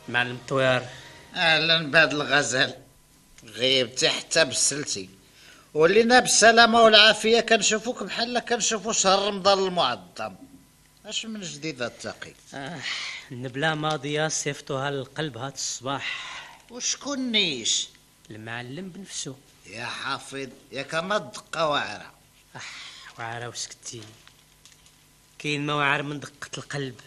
معلم الطوير. اهلا بهاد الغزال، غيبتي حتى بسلتي. ولينا بالسلامة والعافية، كنشوفوك بحال كنشوفو شهر رمضان المعظم. اش من جديد التقي؟ النبلة ماضية صيفطوها للقلب هاد الصباح. وشكون نيش؟ المعلم بنفسه. يا حافظ يا كما الدقة واعرة. وعرا وسكتي، كاين ما وعر من دقة القلب.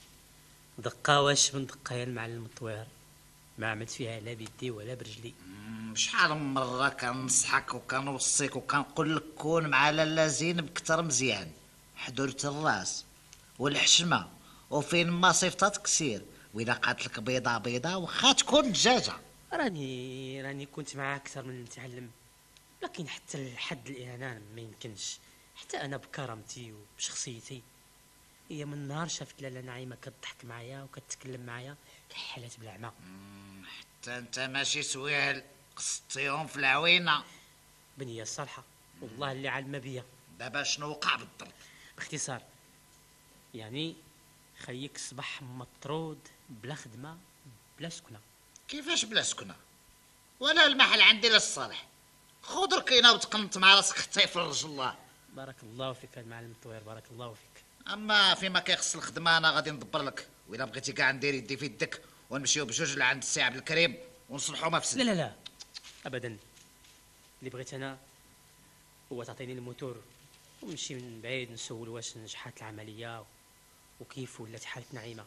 دقة واش من دقة يا المعلم الطوير، ما عملت فيها لا بيدي ولا برجلي. شحال من مرة كنصحك وكنوصيك وكنقول لك كون مع لالا زينب كتر مزيان. حضرت الراس والحشمة، وفين ما صيفطات كسير، وإذا قاتلك بيضة بيضة وخا تكون دجاجة. راني كنت معاه اكثر من نتعلم، لكن حتى لحد الان ما يمكنش. حتى انا بكرامتي وبشخصيتي، هي من نهار شافت لاله نعيمه كتضحك معايا وكتكلم معايا كحلات بالعمى. حتى انت ماشي سويل، قصتيهم في العوينة. بنيه الصالحه والله اللي علم بيا. دابا شنو وقع بالضبط؟ باختصار، يعني خليك صبح مطرود بلا خدمه بلا سكنه. كيفاش بلا سكنة؟ ولا المحل عندي للصالح، خذ ركينة وتقنط مع راسك حتى يفرج الله. بارك الله فيك المعلم الطوير، بارك الله فيك. اما فيما كيخص الخدمه انا غادي ندبر لك، واذا بغيتي كاع ندير يدي في يدك ونمشيو بجوج لعند السي عبد الكريم ونصلحوا ما فسد. لا ابدا، اللي بغيت انا هو تعطيني الموتور ونمشي من بعيد نسول واش نجحت العمليه وكيف ولات حالة نعيمه.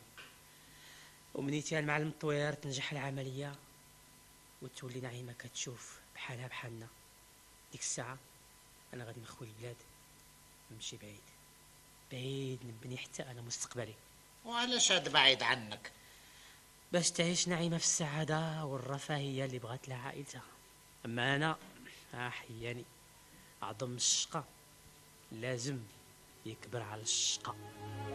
ومنيتي المعلم الطوير تنجح العمليه وتولي نعيمه كتشوف بحالها بحالنا، ديك الساعه انا غادي نخوي البلاد، نمشي بعيد بعيد، نبني حتى انا مستقبلي. وعلاش هاد بعيد عنك؟ باش تعيش نعيمه في السعاده والرفاهيه اللي بغات لها عائلتها. اما انا حياني اعظم الشقه لازم يكبر على الشقه.